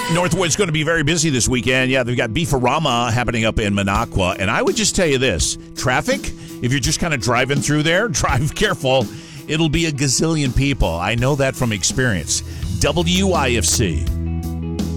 Northwood's going to be very busy this weekend. Yeah, they've got Beefarama happening up in Minocqua. And I would just tell you this, traffic, if you're just kind of driving through there, drive careful. It'll be a gazillion people. I know that from experience. WIFC.